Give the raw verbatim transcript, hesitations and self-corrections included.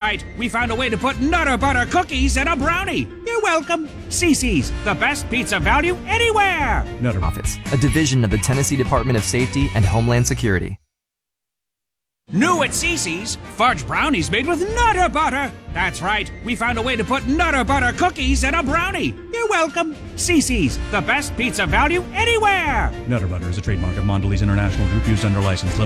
right. We found a way to put Nutter Butter cookies in a brownie. You're welcome. Cece's, the best pizza value anywhere. Nutter Office, a division of the Tennessee Department of Safety and Homeland Security. New at Cece's, fudge brownies made with Nutter Butter. That's right. We found a way to put Nutter Butter cookies in a brownie. You're welcome. Cece's, the best pizza value anywhere. Nutter Butter is a trademark of Mondelez International Group used under license.